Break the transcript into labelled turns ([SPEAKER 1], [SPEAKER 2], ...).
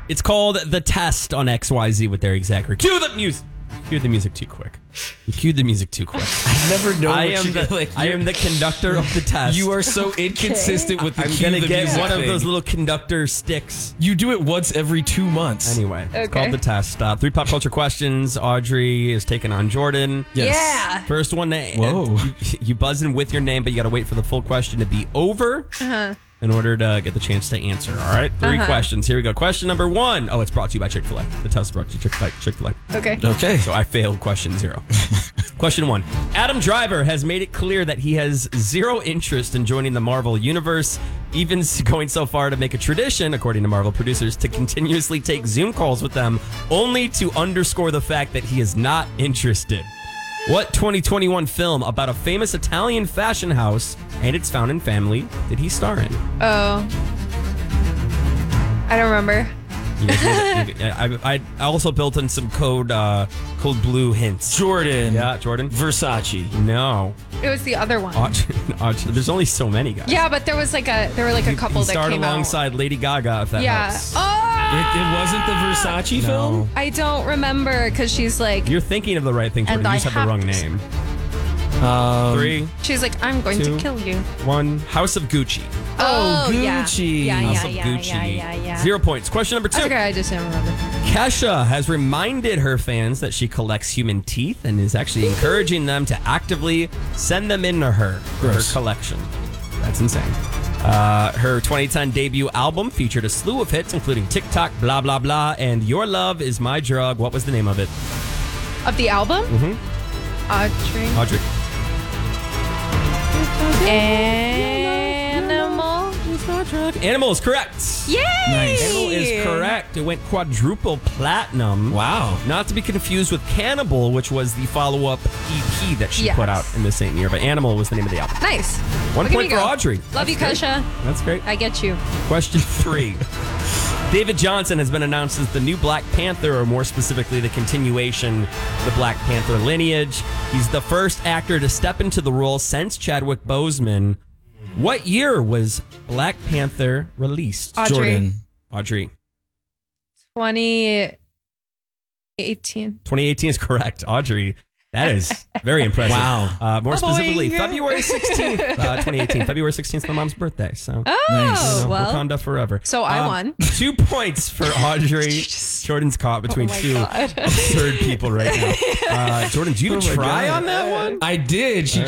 [SPEAKER 1] It's called The Test on XYZ with Derek Zachary. Cue the music. Cue the music too quick. You cued the music too quick.
[SPEAKER 2] I never know.
[SPEAKER 1] I am the conductor of the test.
[SPEAKER 2] You are so inconsistent with the
[SPEAKER 1] I'm
[SPEAKER 2] going to
[SPEAKER 1] get one of those little conductor sticks.
[SPEAKER 2] You do it once every 2 months.
[SPEAKER 1] Anyway, it's called The Test. 3 pop culture questions. Audrey is taking on Jordan.
[SPEAKER 3] Yes. Yeah.
[SPEAKER 1] First one.
[SPEAKER 2] Whoa.
[SPEAKER 1] You buzz in with your name, but you got to wait for the full question to be over. In order to get the chance to answer. All right, 3 questions. Here we go. Question number 1. Oh, it's brought to you by Chick-fil-A. The test brought to you Chick-fil-A.
[SPEAKER 3] Okay.
[SPEAKER 1] So I failed question 0. Question 1. Adam Driver has made it clear that he has zero interest in joining the Marvel Universe, even going so far to make a tradition, according to Marvel producers, to continuously take Zoom calls with them, only to underscore the fact that he is not interested. What 2021 film about a famous Italian fashion house and its founding family did he star in?
[SPEAKER 3] Oh. I don't remember.
[SPEAKER 1] I also built in some code blue hints.
[SPEAKER 2] Jordan.
[SPEAKER 1] Yeah, Jordan.
[SPEAKER 2] Versace.
[SPEAKER 1] No.
[SPEAKER 3] It was the other one.
[SPEAKER 1] There's only so many guys.
[SPEAKER 3] Yeah, but there were like a couple that
[SPEAKER 1] starred
[SPEAKER 3] came
[SPEAKER 1] alongside Lady Gaga, if that helps.
[SPEAKER 3] Oh.
[SPEAKER 2] It wasn't the Versace film?
[SPEAKER 3] I don't remember because she's like.
[SPEAKER 1] You're thinking of the right thing, Jordan. You just have the wrong name. 3.
[SPEAKER 3] She's like, I'm going to kill you.
[SPEAKER 1] 1. House of Gucci.
[SPEAKER 3] Oh,
[SPEAKER 2] Gucci.
[SPEAKER 3] Yeah.
[SPEAKER 1] House of Gucci. 0 points. Question number 2.
[SPEAKER 3] Okay, I just don't remember.
[SPEAKER 1] Kesha has reminded her fans that she collects human teeth and is actually encouraging them to actively send them in to her for her collection. That's insane. Her 2010 debut album featured a slew of hits, including TikTok, Blah, Blah, Blah, and Your Love Is My Drug. What was the name of it?
[SPEAKER 3] Of the album? Audrey.
[SPEAKER 1] Animal is correct.
[SPEAKER 3] Yay!
[SPEAKER 2] Nice.
[SPEAKER 1] Animal is correct. It went quadruple platinum.
[SPEAKER 2] Wow.
[SPEAKER 1] Not to be confused with Cannibal, which was the follow-up EP that she put out in the same year. But Animal was the name of the album.
[SPEAKER 3] Nice.
[SPEAKER 1] 1 point for Audrey.
[SPEAKER 3] Love you, Kesha.
[SPEAKER 1] That's great.
[SPEAKER 3] I get you.
[SPEAKER 1] Question 3. David Johnson has been announced as the new Black Panther, or more specifically, the continuation of the Black Panther lineage. He's the first actor to step into the role since Chadwick Boseman. What year was Black Panther released?
[SPEAKER 3] Audrey.
[SPEAKER 1] Audrey.
[SPEAKER 3] 2018.
[SPEAKER 1] 2018 is correct. Audrey. That is very impressive.
[SPEAKER 2] Wow.
[SPEAKER 1] More specifically, February 16th, 2018. February 16th is my mom's birthday. So
[SPEAKER 3] nice. Well,
[SPEAKER 1] Wakanda forever.
[SPEAKER 3] So I won.
[SPEAKER 1] 2 points for Audrey. Jordan's caught between two absurd people right now. Jordan, do you try on that one?
[SPEAKER 2] I did. She